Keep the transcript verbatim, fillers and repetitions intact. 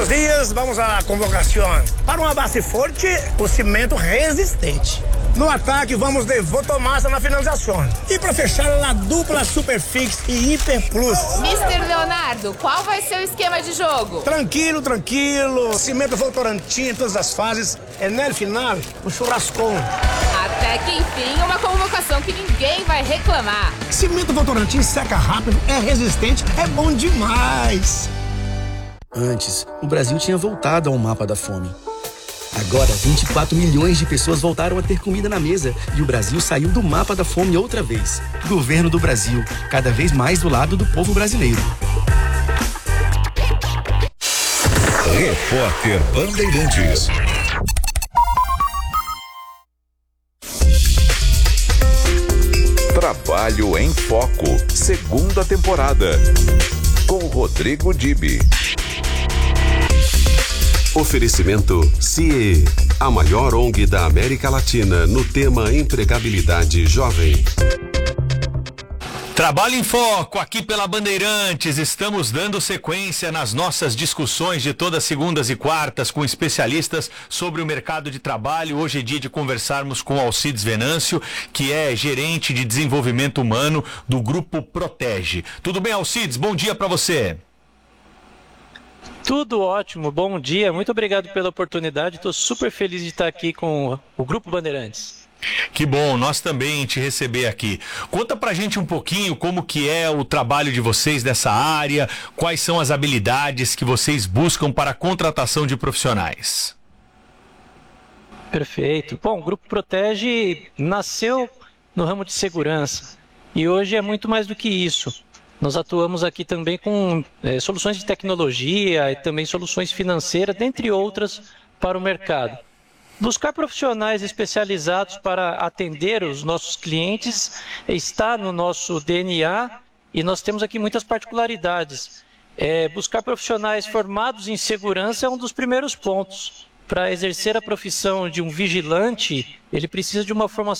Buenos dias, vamos à convocação. Para uma base forte, o cimento resistente. No ataque, vamos de Votomassa na finalização. E para fechar, a dupla Superfix e Hiper Plus. mister Leonardo, qual vai ser o esquema de jogo? Tranquilo, tranquilo. Cimento Votorantim em todas as fases. E no final, o churrascão. Até que enfim, uma convocação que ninguém vai reclamar. Cimento Votorantim seca rápido, é resistente, é bom demais. Antes, o Brasil tinha voltado ao mapa da fome. Agora, vinte e quatro milhões de pessoas voltaram a ter comida na mesa e o Brasil saiu do mapa da fome outra vez. Governo do Brasil, cada vez mais do lado do povo brasileiro. Repórter Bandeirantes. Trabalho em Foco, segunda temporada, com Rodrigo Dibi. Oferecimento C I E, a maior O N G da América Latina no tema empregabilidade jovem. Trabalho em Foco, aqui pela Bandeirantes. Estamos dando sequência nas nossas discussões de todas segundas e quartas com especialistas sobre o mercado de trabalho. Hoje é dia de conversarmos com Alcides Venâncio, que é gerente de desenvolvimento humano do Grupo Protege. Tudo bem, Alcides? Bom dia para você. Tudo ótimo, bom dia, muito obrigado pela oportunidade, estou super feliz de estar aqui com o Grupo Bandeirantes. Que bom, nós também te receber aqui. Conta pra gente um pouquinho como que é o trabalho de vocês nessa área, quais são as habilidades que vocês buscam para a contratação de profissionais. Perfeito. Bom, o Grupo Protege nasceu no ramo de segurança e hoje é muito mais do que isso. Nós atuamos aqui também com é, soluções de tecnologia e também soluções financeiras, dentre outras, para o mercado. Buscar profissionais especializados para atender os nossos clientes está no nosso D N A e nós temos aqui muitas particularidades. É, buscar profissionais formados em segurança é um dos primeiros pontos. Para exercer a profissão de um vigilante, ele precisa de uma formação